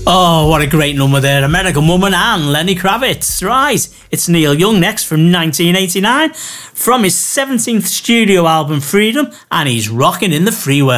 Oh, what a great number there. American Woman and Lenny Kravitz. Right, it's Neil Young next from 1989 from his 17th studio album Freedom, and he's rocking in the free world.